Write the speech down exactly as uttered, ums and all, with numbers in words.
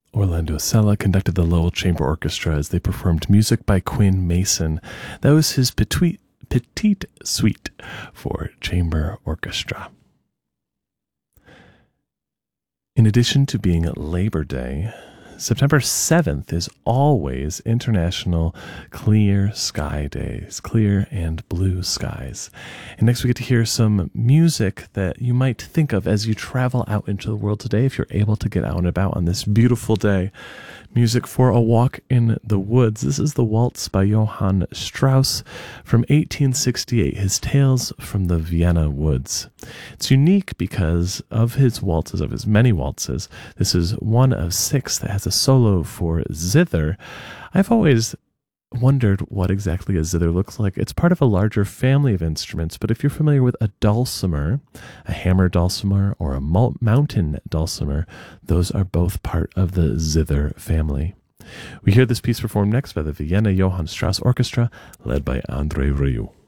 Orlando Sella conducted the Lowell Chamber Orchestra as they performed music by Quinn Mason. That was his Petite, petite Suite for Chamber Orchestra. In addition to being Labor Day, September seventh is always International Clear Sky Days, clear and blue skies. And next we get to hear some music that you might think of as you travel out into the world today, if you're able to get out and about on this beautiful day. Music for a walk in the woods. This is the waltz by Johann Strauss from eighteen sixty-eight, his Tales from the Vienna Woods. It's unique because of his waltzes, of his many waltzes, this is one of six that has a solo for zither. I've always wondered what exactly a zither looks like. It's part of a larger family of instruments, but if you're familiar with a dulcimer, a hammer dulcimer, or a mountain dulcimer, those are both part of the zither family. We hear this piece performed next by the Vienna Johann Strauss Orchestra, led by André Rieu.